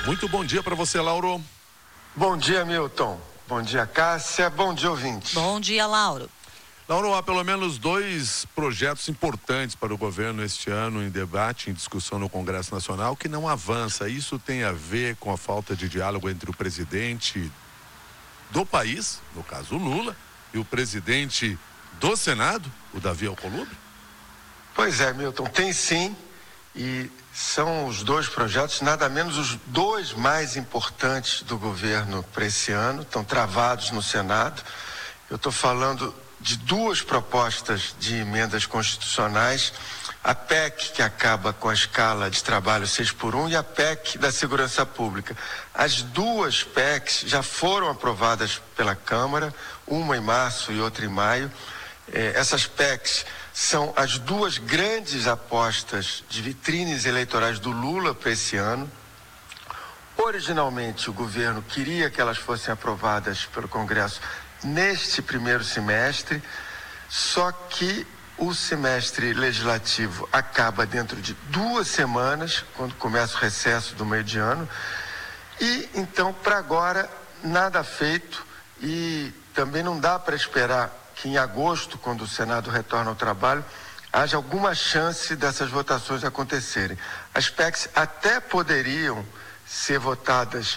Muito bom dia para você, Lauro. Bom dia, Milton. Bom dia, Cássia. Bom dia, ouvintes. Bom dia, Lauro. Lauro, há pelo menos 2 projetos importantes para o governo este ano em debate, em discussão no Congresso Nacional, que não avança. Isso tem a ver com a falta de diálogo entre o presidente do país, no caso o Lula, e o presidente do Senado, o Davi Alcolumbre? Pois é, Milton, tem sim, e são os 2 projetos, nada menos os 2 mais importantes do governo para esse ano, estão travados no Senado. Eu estou falando de 2 propostas de emendas constitucionais, a PEC que acaba com a escala de trabalho 6x1 e a PEC da segurança pública. As 2 PECs já foram aprovadas pela Câmara, uma em março e outra em maio. Essas PECs são as 2 grandes apostas de vitrines eleitorais do Lula para esse ano. Originalmente o governo queria que elas fossem aprovadas pelo Congresso neste primeiro semestre, só que o semestre legislativo acaba dentro de 2 semanas, quando começa o recesso do meio de ano, e então para agora nada feito, e também não dá para esperar que em agosto, quando o Senado retorna ao trabalho, haja alguma chance dessas votações acontecerem. As PECs até poderiam ser votadas,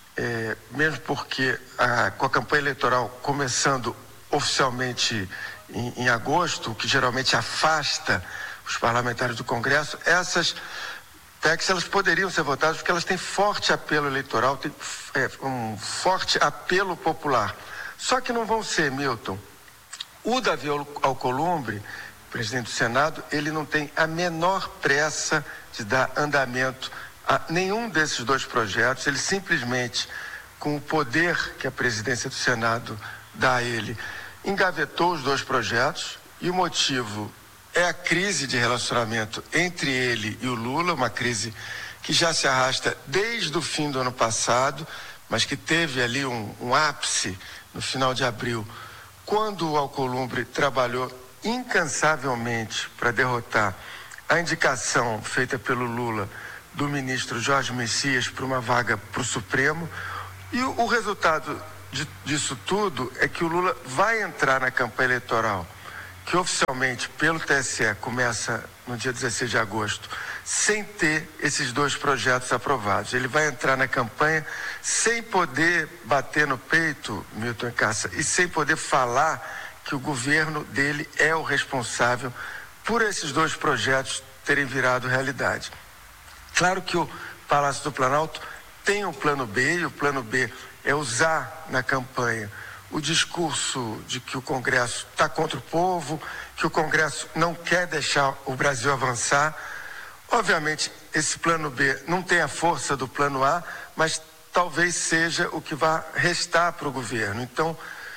mesmo porque com a campanha eleitoral começando oficialmente em agosto, o que geralmente afasta os parlamentares do Congresso, essas PECs elas poderiam ser votadas porque elas têm forte apelo eleitoral, têm um forte apelo popular. Só que não vão ser, Milton. O Davi Alcolumbre, presidente do Senado, ele não tem a menor pressa de dar andamento a nenhum desses 2 projetos. Ele simplesmente, com o poder que a presidência do Senado dá a ele, engavetou os 2 projetos, e o motivo é a crise de relacionamento entre ele e o Lula, uma crise que já se arrasta desde o fim do ano passado, mas que teve ali um ápice no final de abril, quando o Alcolumbre trabalhou incansavelmente para derrotar a indicação feita pelo Lula do ministro Jorge Messias para uma vaga para o Supremo. E o resultado disso tudo é que o Lula vai entrar na campanha eleitoral, que oficialmente pelo TSE começa no dia 16 de agosto, sem ter esses 2 projetos aprovados. Ele vai entrar na campanha sem poder bater no peito, Milton e Cássia, e sem poder falar que o governo dele é o responsável por esses 2 projetos terem virado realidade. Claro que o Palácio do Planalto tem um plano B, e o plano B é usar na campanha o discurso de que o Congresso está contra o povo, que o Congresso não quer deixar o Brasil avançar. Obviamente, esse plano B não tem a força do plano A, mas talvez seja o que vai restar para o governo. Então,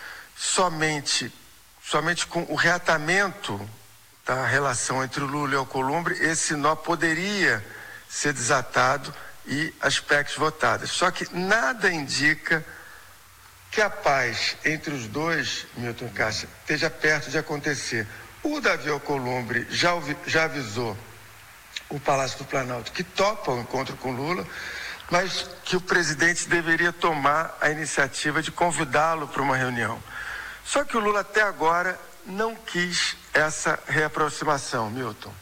somente com o reatamento da relação entre o Lula e o Alcolumbre, esse nó poderia ser desatado e as PECs votadas. Só que nada indica que a paz entre os 2, Milton e Cássia, esteja perto de acontecer. O Davi Alcolumbre já avisou o Palácio do Planalto que topa o encontro com Lula, mas que o presidente deveria tomar a iniciativa de convidá-lo para uma reunião. Só que o Lula até agora não quis essa reaproximação, Milton.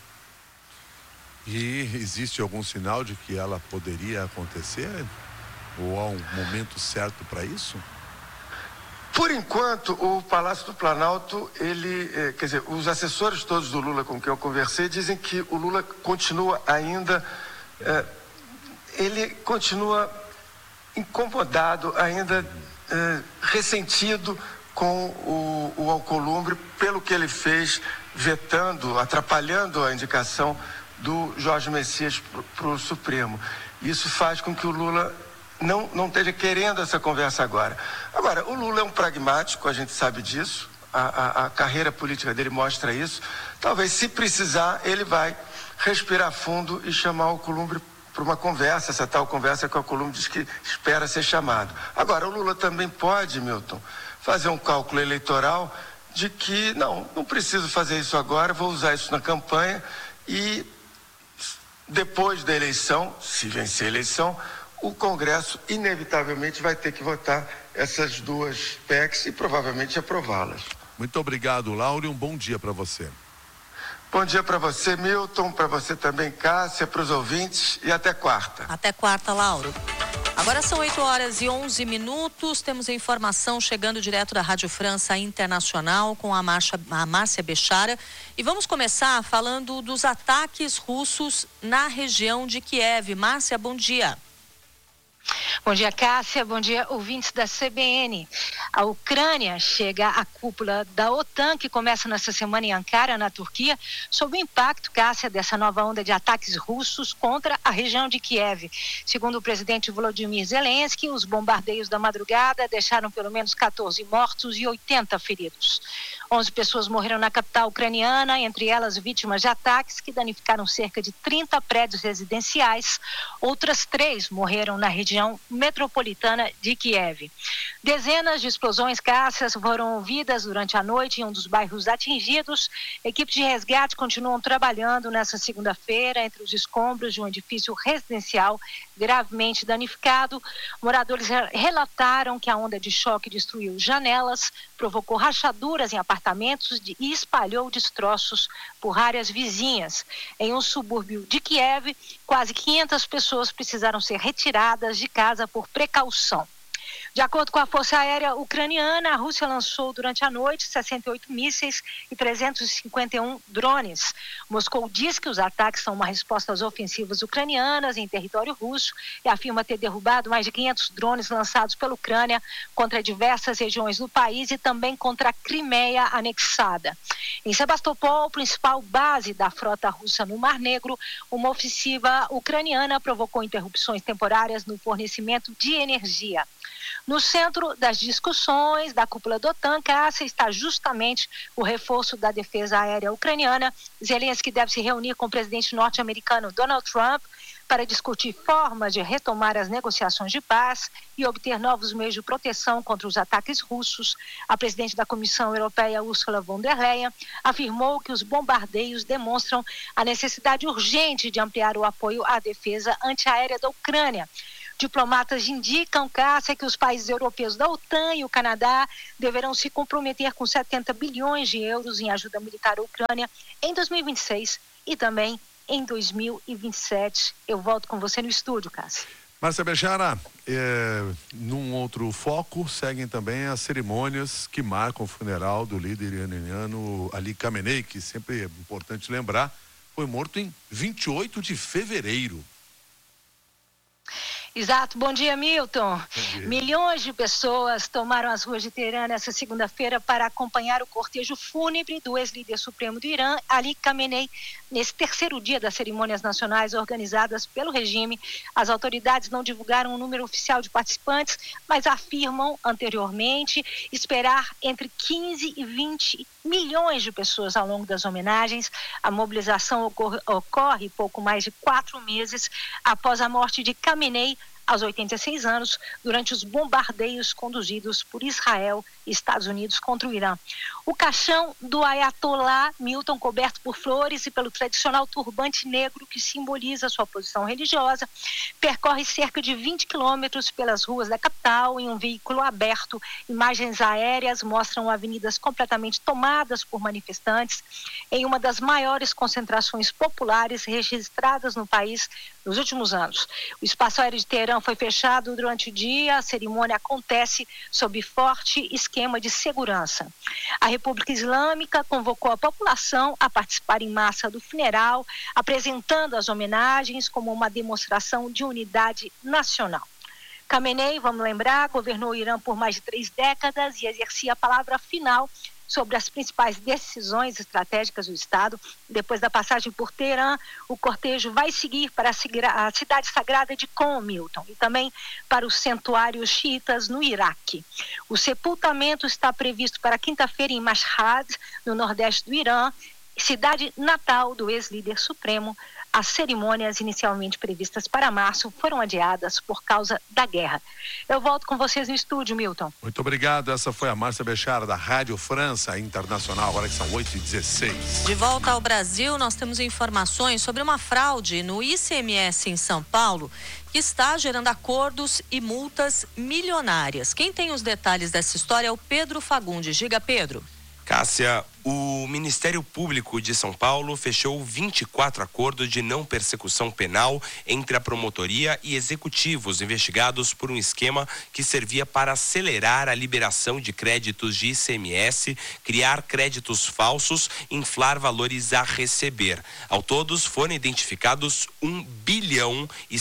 E existe algum sinal de que ela poderia acontecer? Ou há um momento certo para isso? Por enquanto, o Palácio do Planalto, os assessores todos do Lula com quem eu conversei dizem que o Lula continua ainda, ele continua incomodado, ainda ressentido com o Alcolumbre pelo que ele fez, vetando, atrapalhando a indicação do Jorge Messias para o Supremo. Isso faz com que o Lula não esteja querendo essa conversa agora. Agora, o Lula é um pragmático, a gente sabe disso, a carreira política dele mostra isso. Talvez, se precisar, ele vai respirar fundo e chamar o Alcolumbre para uma conversa, essa tal conversa que o Alcolumbre diz que espera ser chamado. Agora, o Lula também pode, Milton, fazer um cálculo eleitoral de que, não preciso fazer isso agora, vou usar isso na campanha e depois da eleição, se vencer a eleição, o Congresso inevitavelmente vai ter que votar essas duas PECs e provavelmente aprová-las. Muito obrigado, Lauro, e um bom dia para você. Bom dia para você, Milton, para você também, Cássia, para os ouvintes, e até quarta. Até quarta, Lauro. Agora são 8h11. Temos a informação chegando direto da Rádio França Internacional com a Márcia Bechara. E vamos começar falando dos ataques russos na região de Kiev. Márcia, bom dia. Bom dia, Cássia. Bom dia, ouvintes da CBN. A Ucrânia chega à cúpula da OTAN, que começa nesta semana em Ankara, na Turquia, sob o impacto, Cássia, dessa nova onda de ataques russos contra a região de Kiev. Segundo o presidente Volodymyr Zelensky, os bombardeios da madrugada deixaram pelo menos 14 mortos e 80 feridos. 11 pessoas morreram na capital ucraniana, entre elas vítimas de ataques que danificaram cerca de 30 prédios residenciais. Outras 3 morreram na região metropolitana de Kiev. Dezenas de explosões, Cássias, foram ouvidas durante a noite em um dos bairros atingidos. Equipes de resgate continuam trabalhando nesta segunda-feira entre os escombros de um edifício residencial gravemente danificado. Moradores relataram que a onda de choque destruiu janelas, provocou rachaduras em apartamentos e espalhou destroços por áreas vizinhas. Em um subúrbio de Kiev, quase 500 pessoas precisaram ser retiradas de casa por precaução. De acordo com a Força Aérea Ucraniana, a Rússia lançou durante a noite 68 mísseis e 351 drones. Moscou diz que os ataques são uma resposta às ofensivas ucranianas em território russo e afirma ter derrubado mais de 500 drones lançados pela Ucrânia contra diversas regiões do país e também contra a Crimeia anexada. Em Sebastopol, principal base da frota russa no Mar Negro, uma ofensiva ucraniana provocou interrupções temporárias no fornecimento de energia. No centro das discussões da cúpula da OTAN, Cássia, está justamente o reforço da defesa aérea ucraniana. Zelensky deve se reunir com o presidente norte-americano Donald Trump para discutir formas de retomar as negociações de paz e obter novos meios de proteção contra os ataques russos. A presidente da Comissão Europeia, Ursula von der Leyen, afirmou que os bombardeios demonstram a necessidade urgente de ampliar o apoio à defesa antiaérea da Ucrânia. Diplomatas indicam, Cássia, que os países europeus da OTAN e o Canadá deverão se comprometer com 70 bilhões de euros em ajuda militar à Ucrânia em 2026 e também em 2027. Eu volto com você no estúdio, Cássia. Márcia Bechara, num outro foco, seguem também as cerimônias que marcam o funeral do líder iraniano Ali Khamenei, que sempre é importante lembrar, foi morto em 28 de fevereiro. Exato. Bom dia, Milton. Bom dia. Milhões de pessoas tomaram as ruas de Teherã nesta segunda-feira para acompanhar o cortejo fúnebre do ex-líder supremo do Irã, Ali Khamenei, nesse terceiro dia das cerimônias nacionais organizadas pelo regime. As autoridades não divulgaram o número oficial de participantes, mas afirmam anteriormente esperar entre 15 e 20 milhões de pessoas ao longo das homenagens. A mobilização ocorre pouco mais de 4 meses após a morte de Khamenei, aos 86 anos, durante os bombardeios conduzidos por Israel e Estados Unidos contra o Irã. O caixão do Ayatollah, Milton, coberto por flores e pelo tradicional turbante negro que simboliza sua posição religiosa, percorre cerca de 20 quilômetros pelas ruas da capital em um veículo aberto. Imagens aéreas mostram avenidas completamente tomadas por manifestantes em uma das maiores concentrações populares registradas no país nos últimos anos. O espaço aéreo de Teherã foi fechado durante o dia. A cerimônia acontece sob forte esquema de segurança. A República Islâmica convocou a população a participar em massa do funeral, apresentando as homenagens como uma demonstração de unidade nacional. Khamenei, vamos lembrar, governou o Irã por mais de 3 décadas e exercia a palavra final sobre as principais decisões estratégicas do Estado. Depois da passagem por Teherã, o cortejo vai seguir para a cidade sagrada de Qom, Milton, e também para os santuários xiitas no Iraque. O sepultamento está previsto para quinta-feira em Mashhad, no nordeste do Irã, cidade natal do ex-líder supremo As cerimônias inicialmente previstas para março foram adiadas por causa da guerra. Eu volto com vocês no estúdio, Milton. Muito obrigado. Essa foi a Márcia Bechara, da Rádio França Internacional, agora que são 8h16. De volta ao Brasil, nós temos informações sobre uma fraude no ICMS em São Paulo, que está gerando acordos e multas milionárias. Quem tem os detalhes dessa história é o Pedro Fagundes. Diga, Pedro. Cássia, o Ministério Público de São Paulo fechou 24 acordos de não persecução penal entre a promotoria e executivos investigados por um esquema que servia para acelerar a liberação de créditos de ICMS, criar créditos falsos, inflar valores a receber. Ao todos foram identificados 1 bilhão e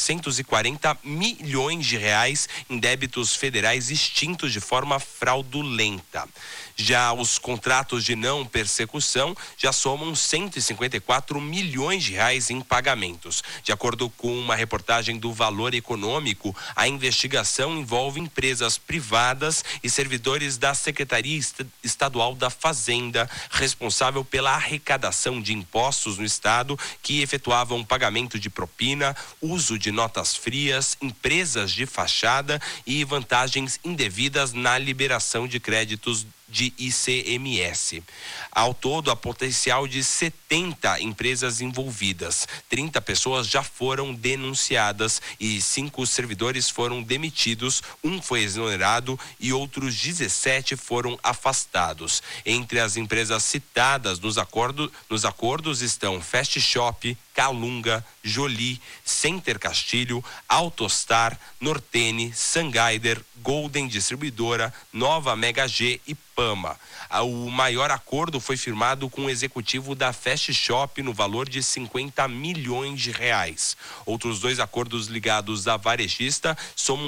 740 milhões de reais em débitos federais extintos de forma fraudulenta. Já os contratos de não persecução já somam 154 milhões de reais em pagamentos. De acordo com uma reportagem do Valor Econômico, a investigação envolve empresas privadas e servidores da Secretaria Estadual da Fazenda, responsável pela arrecadação de impostos no estado, que efetuavam pagamento de propina, uso de notas frias, empresas de fachada e vantagens indevidas na liberação de créditos de ICMS. Ao todo, há potencial de 70 empresas envolvidas. 30 pessoas já foram denunciadas e 5 servidores foram demitidos, 1 foi exonerado e outros 17 foram afastados. Entre as empresas citadas nos acordos estão Fast Shop, Calunga, Jolie, Center Castilho, Autostar, Nortene, Sangaider, Golden Distribuidora, Nova Mega G e Pama. O maior acordo foi firmado com o executivo da Fast Shop no valor de 50 milhões de reais. Outros 2 acordos ligados à varejista somam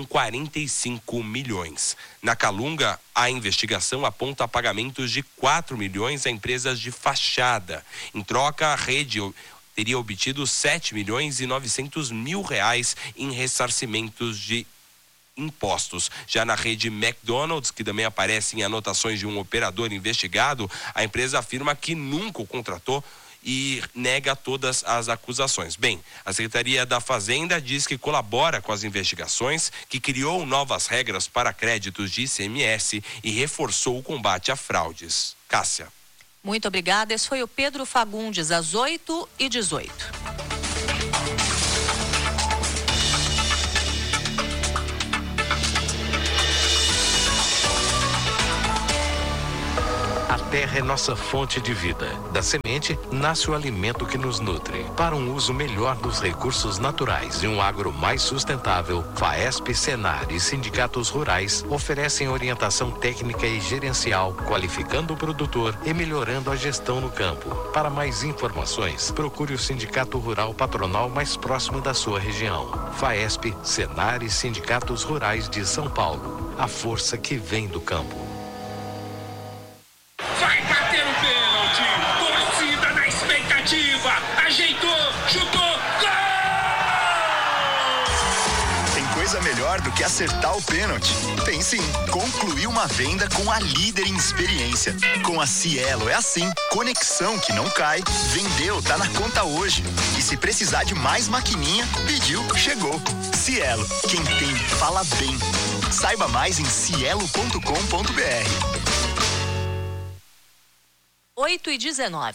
45 milhões. Na Calunga, a investigação aponta pagamentos de 4 milhões a empresas de fachada. Em troca, a rede teria obtido 7 milhões e 900 mil reais em ressarcimentos de impostos. Já na rede McDonald's, que também aparece em anotações de um operador investigado, a empresa afirma que nunca o contratou e nega todas as acusações. Bem, a Secretaria da Fazenda diz que colabora com as investigações, que criou novas regras para créditos de ICMS e reforçou o combate a fraudes. Cássia. Muito obrigada. Esse foi o Pedro Fagundes, às 8h18. A terra é nossa fonte de vida. Da semente nasce o alimento que nos nutre. Para um uso melhor dos recursos naturais e um agro mais sustentável, FAESP, Senar e sindicatos rurais oferecem orientação técnica e gerencial, qualificando o produtor e melhorando a gestão no campo. Para mais informações, procure o Sindicato Rural Patronal mais próximo da sua região. FAESP, Senar e sindicatos rurais de São Paulo. A força que vem do campo. Ajeitou, chutou, gol! Tem coisa melhor do que acertar o pênalti? Tem sim, concluir uma venda com a líder em experiência. Com a Cielo é assim, conexão que não cai, vendeu, tá na conta hoje. E se precisar de mais maquininha, pediu, chegou. Cielo, quem tem, fala bem. Saiba mais em cielo.com.br. 8h19.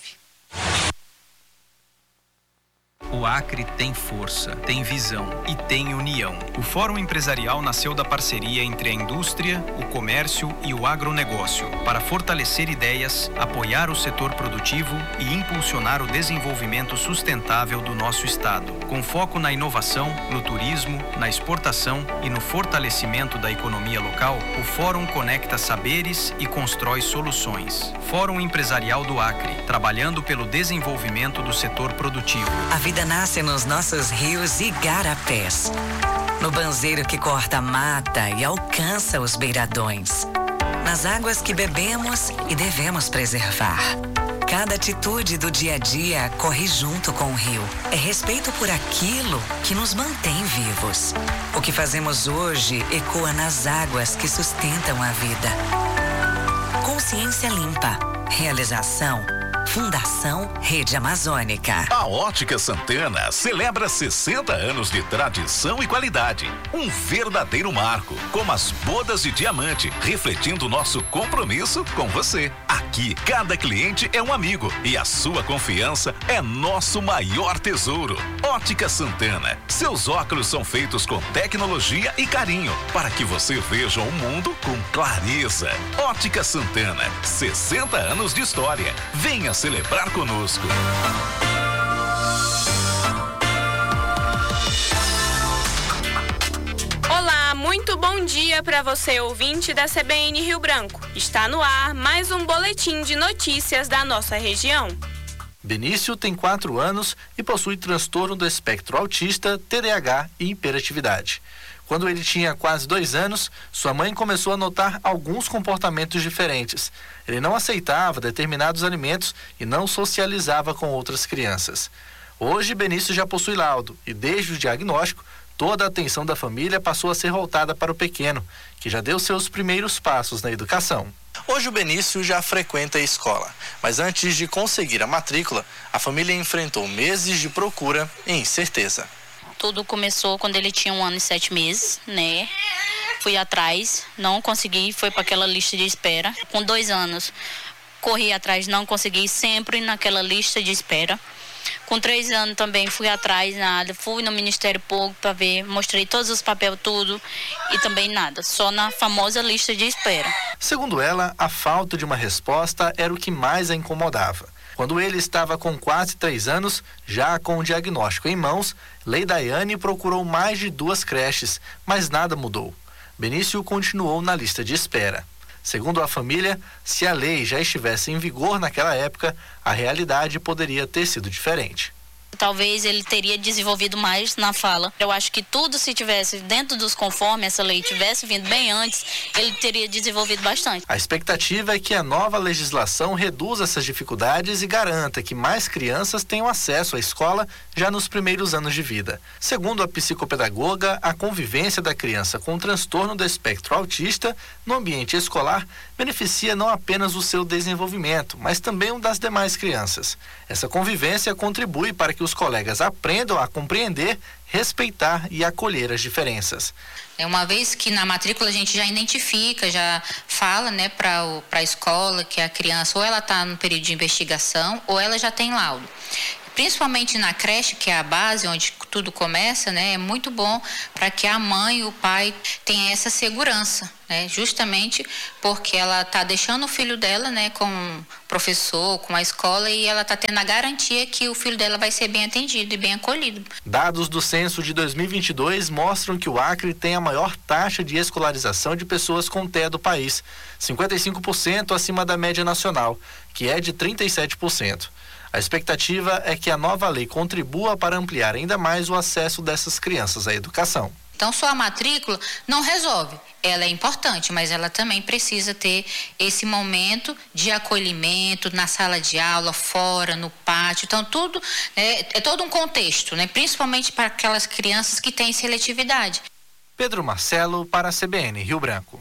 O Acre tem força, tem visão e tem união. O Fórum Empresarial nasceu da parceria entre a indústria, o comércio e o agronegócio para fortalecer ideias, apoiar o setor produtivo e impulsionar o desenvolvimento sustentável do nosso estado. Com foco na inovação, no turismo, na exportação e no fortalecimento da economia local, o Fórum conecta saberes e constrói soluções. Fórum Empresarial do Acre, trabalhando pelo desenvolvimento do setor produtivo. A vida nasce nos nossos rios e igarapés, no banzeiro que corta a mata e alcança os beiradões, nas águas que bebemos e devemos preservar. Cada atitude do dia a dia corre junto com o rio. É respeito por aquilo que nos mantém vivos. O que fazemos hoje ecoa nas águas que sustentam a vida. Consciência limpa. Realização Fundação Rede Amazônica. A Ótica Santana celebra 60 anos de tradição e qualidade. Um verdadeiro marco, como as bodas de diamante, refletindo nosso compromisso com você. Aqui, cada cliente é um amigo e a sua confiança é nosso maior tesouro. Ótica Santana. Seus óculos são feitos com tecnologia e carinho para que você veja o mundo com clareza. Ótica Santana. 60 anos de história. Venha celebrar conosco. Olá, muito bom dia para você, ouvinte da CBN Rio Branco. Está no ar mais um boletim de notícias da nossa região. Benício tem 4 anos e possui transtorno do espectro autista, TDAH e hiperatividade. Quando ele tinha quase 2 anos, sua mãe começou a notar alguns comportamentos diferentes. Ele não aceitava determinados alimentos e não socializava com outras crianças. Hoje, Benício já possui laudo e, desde o diagnóstico, toda a atenção da família passou a ser voltada para o pequeno, que já deu seus primeiros passos na educação. Hoje o Benício já frequenta a escola, mas antes de conseguir a matrícula, a família enfrentou meses de procura e incerteza. Tudo começou quando ele tinha 1 ano e 7 meses, né? Fui atrás, não consegui, foi para aquela lista de espera. Com 2 anos, corri atrás, não consegui, sempre naquela lista de espera. Com 3 anos também fui atrás, nada. Fui no Ministério Público para ver, mostrei todos os papéis, tudo, e também nada. Só na famosa lista de espera. Segundo ela, a falta de uma resposta era o que mais a incomodava. Quando ele estava com quase 3 anos, já com o diagnóstico em mãos, Leidaiane procurou mais de 2 creches, mas nada mudou. Benício continuou na lista de espera. Segundo a família, se a lei já estivesse em vigor naquela época, a realidade poderia ter sido diferente. Talvez ele teria desenvolvido mais na fala. Eu acho que tudo, se tivesse dentro dos conformes, essa lei tivesse vindo bem antes, ele teria desenvolvido bastante. A expectativa é que a nova legislação reduza essas dificuldades e garanta que mais crianças tenham acesso à escola já nos primeiros anos de vida. Segundo a psicopedagoga, a convivência da criança com transtorno do espectro autista no ambiente escolar beneficia não apenas o seu desenvolvimento, mas também o das demais crianças. Essa convivência contribui para que os colegas aprendam a compreender, respeitar e acolher as diferenças. Uma vez que na matrícula a gente já identifica, já fala, né, para a escola que a criança ou ela está no período de investigação ou ela já tem laudo. Principalmente na creche, que é a base onde tudo começa, né, é muito bom para que a mãe e o pai tenham essa segurança, né, justamente porque ela está deixando o filho dela, né, com o professor, com a escola, e ela está tendo a garantia que o filho dela vai ser bem atendido e bem acolhido. Dados do censo de 2022 mostram que o Acre tem a maior taxa de escolarização de pessoas com TEA do país, 55% acima da média nacional, que é de 37%. A expectativa é que a nova lei contribua para ampliar ainda mais o acesso dessas crianças à educação. Então, só a matrícula não resolve. Ela é importante, mas ela também precisa ter esse momento de acolhimento na sala de aula, fora, no pátio. Então, tudo, né, é todo um contexto, né, principalmente para aquelas crianças que têm seletividade. Pedro Marcelo para a CBN Rio Branco.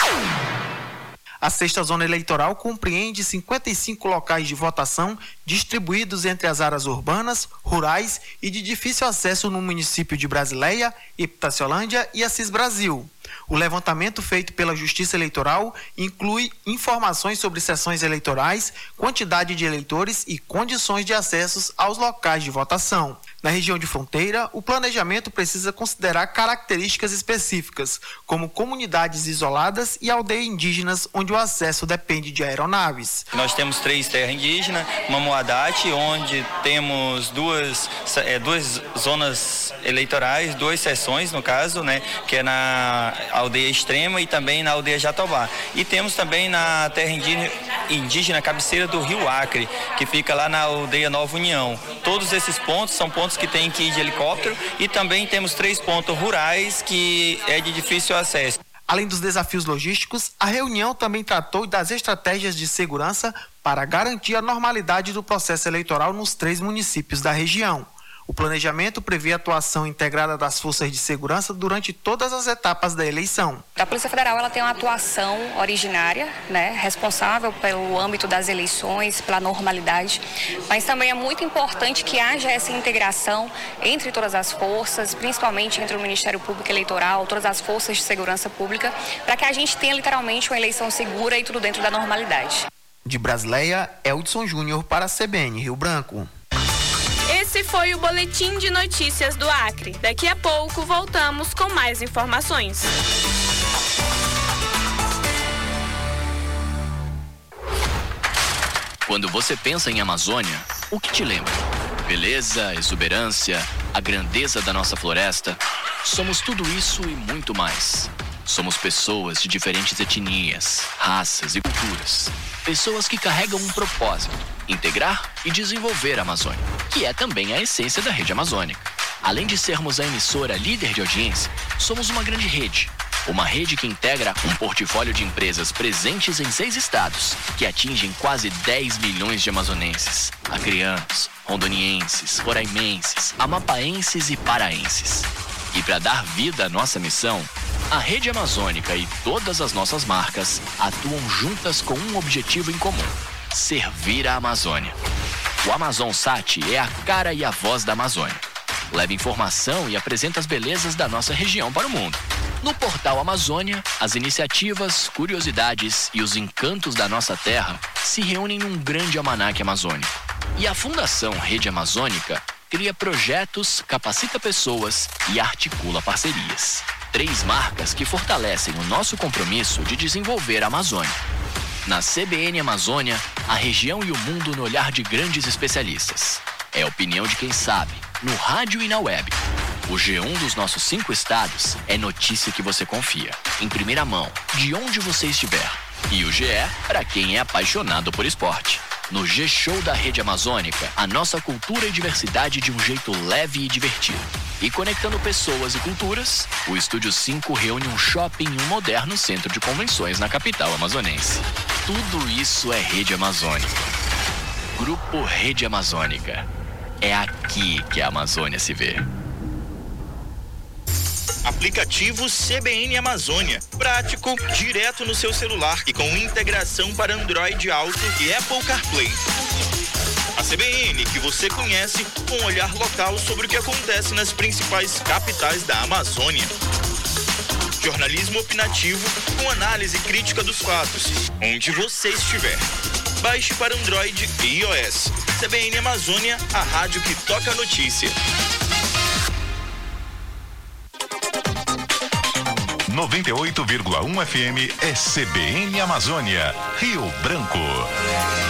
A 6ª zona eleitoral compreende 55 locais de votação distribuídos entre as áreas urbanas, rurais e de difícil acesso no município de Brasileia, Ipitaciolândia e Assis Brasil. O levantamento feito pela Justiça Eleitoral inclui informações sobre sessões eleitorais, quantidade de eleitores e condições de acesso aos locais de votação. Na região de fronteira, o planejamento precisa considerar características específicas, como comunidades isoladas e aldeias indígenas, onde o acesso depende de aeronaves. Nós temos 3 terras indígenas, Mamuadate, onde temos duas zonas eleitorais, 2 seções, no caso, né, que é na aldeia Extrema e também na aldeia Jatobá. E temos também na terra indígena cabeceira do Rio Acre, que fica lá na aldeia Nova União. Todos esses pontos são pontos que tem que ir de helicóptero, e também temos 3 pontos rurais que é de difícil acesso. Além dos desafios logísticos, a reunião também tratou das estratégias de segurança para garantir a normalidade do processo eleitoral nos 3 municípios da região. O planejamento prevê a atuação integrada das forças de segurança durante todas as etapas da eleição. A Polícia Federal ela tem uma atuação originária, né, responsável pelo âmbito das eleições, pela normalidade, mas também é muito importante que haja essa integração entre todas as forças, principalmente entre o Ministério Público Eleitoral, todas as forças de segurança pública, para que a gente tenha literalmente uma eleição segura e tudo dentro da normalidade. De Brasileia, Eldson Júnior para a CBN Rio Branco. Esse foi o Boletim de Notícias do Acre. Daqui a pouco voltamos com mais informações. Quando você pensa em Amazônia, o que te lembra? Beleza, exuberância, a grandeza da nossa floresta. Somos tudo isso e muito mais. Somos pessoas de diferentes etnias, raças e culturas. Pessoas que carregam um propósito: integrar e desenvolver a Amazônia, que é também a essência da Rede Amazônica. Além de sermos a emissora líder de audiência, somos uma grande rede. Uma rede que integra um portfólio de empresas presentes em 6 estados, que atingem quase 10 milhões de amazonenses, acreanos, rondonienses, roraimenses, amapaenses e paraenses. E para dar vida à nossa missão, a Rede Amazônica e todas as nossas marcas atuam juntas com um objetivo em comum: servir a Amazônia. O AmazonSat é a cara e a voz da Amazônia. Leva informação e apresenta as belezas da nossa região para o mundo. No portal Amazônia, as iniciativas, curiosidades e os encantos da nossa terra se reúnem num grande almanaque amazônico. E a Fundação Rede Amazônica cria projetos, capacita pessoas e articula parcerias. 3 marcas que fortalecem o nosso compromisso de desenvolver a Amazônia. Na CBN Amazônia, a região e o mundo no olhar de grandes especialistas. É a opinião de quem sabe, no rádio e na web. O G1 dos nossos 5 estados é notícia que você confia, em primeira mão, de onde você estiver. E o GE, para quem é apaixonado por esporte. No G-Show da Rede Amazônica, a nossa cultura e diversidade de um jeito leve e divertido. E conectando pessoas e culturas, o Estúdio 5 reúne um shopping e um moderno centro de convenções na capital amazonense. Tudo isso é Rede Amazônica. Grupo Rede Amazônica. É aqui que a Amazônia se vê. Aplicativo CBN Amazônia. Prático, direto no seu celular e com integração para Android Auto e Apple CarPlay. A CBN que você conhece, com um olhar local sobre o que acontece nas principais capitais da Amazônia. Jornalismo opinativo com análise crítica dos fatos, onde você estiver. Baixe para Android e iOS. CBN Amazônia, a rádio que toca a notícia. 98,1 FM é CBN Amazônia, Rio Branco.